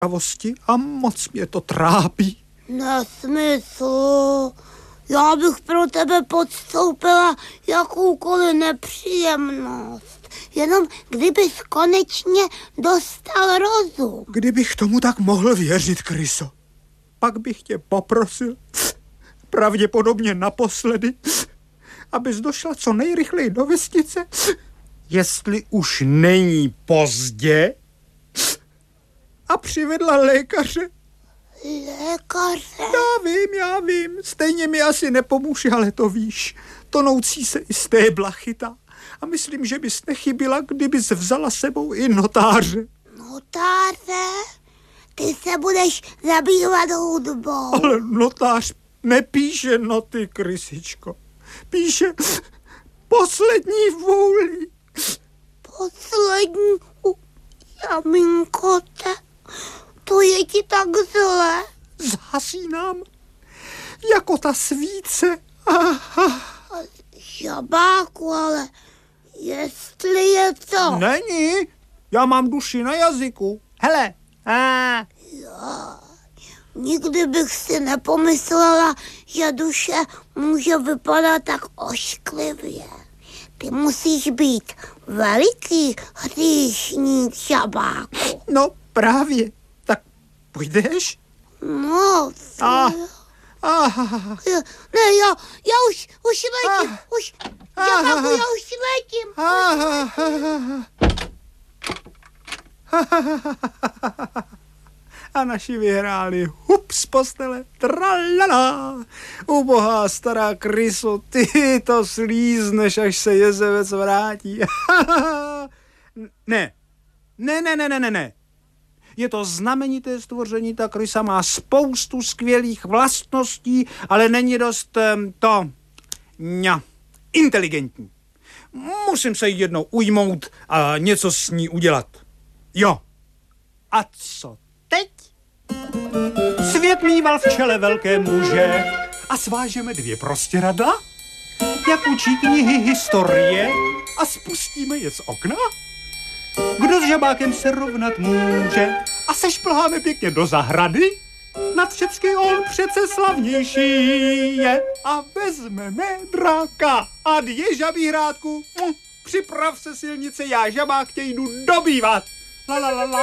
zvědavosti a moc mě to trápí. Nesmysl. Já bych pro tebe podstoupila jakoukoliv nepříjemnost. Jenom kdybys konečně dostal rozum. Kdybych tomu tak mohl věřit, Kryso, pak bych tě poprosil, pravděpodobně naposledy, abys došla co nejrychleji do vesnice, jestli už není pozdě, a přivedla lékaře. Lékaře? Já vím, stejně mi asi nepomůže, ale to víš, tonoucí se i stébla chytá. A myslím, že bys nechybila, kdybys vzala sebou i notáře. Notáře? Ty se budeš zabývat hudbou. Ale notář nepíše noty, Krysičko. Píše poslední vůli. Poslední? Jaminkote, to je ti tak zle. Zhasínám jako ta svíce. Žabáku, ale jestli je to... Není, já mám duši na jazyku. Hele. Nikdy bych si nepomyslela, že duše může vypadat tak ošklivě. Ty musíš být veliký hříšník, žabáku. No právě, tak půjdeš? No, ne, já už letím, žabáku, já už letím. A naši vyhráli hup z postele, tralala. Ubohá stará Kryso, ty to slízneš, až se jezevec vrátí. Ne. Je to znamenité stvoření, ta Krysa má spoustu skvělých vlastností, ale není dost inteligentní. Musím se jí jednou ujmout a něco s ní udělat. Jo. A co teď? Svět mýval v čele velké muže a svážeme 2 prostěradla, jak učí knihy historie, a spustíme je z okna. Kdo s žabákem se rovnat může, a sešplháme pěkně do zahrady, nad všecky on přece slavnější je, a vezmeme draka a 2 žabí hrádku. Připrav se, silnice, já žabák tě jdu dobývat. La la la la.